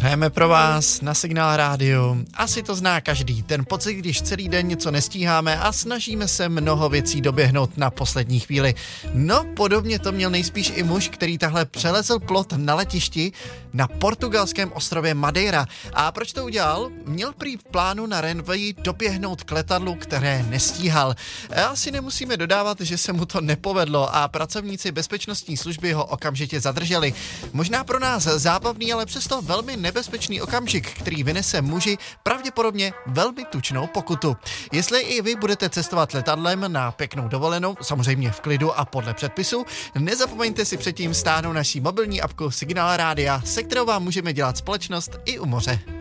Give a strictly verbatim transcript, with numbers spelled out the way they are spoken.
Hrajeme pro vás na Signál rádiu. Asi to zná každý. Ten pocit, když celý den něco nestíháme a snažíme se mnoho věcí doběhnout na poslední chvíli. No, podobně to měl nejspíš i muž, který tahle přelezl plot na letišti na portugalském ostrově Madeira. A proč to udělal? Měl prý v plánu na Renvii doběhnout k letadlu, které nestíhal. Asi nemusíme dodávat, že se mu to nepovedlo a pracovníci bezpečnostní služby ho okamžitě zadrželi. Možná pro nás zábavný, ale přesto velmi nebezpečný okamžik, který vynese muži pravděpodobně velmi tučnou pokutu. Jestli i vy budete cestovat letadlem na pěknou dovolenou, samozřejmě v klidu a podle předpisu, nezapomeňte si předtím stáhnout naší mobilní apku Signál rádia, se kterou vám můžeme dělat společnost i u moře.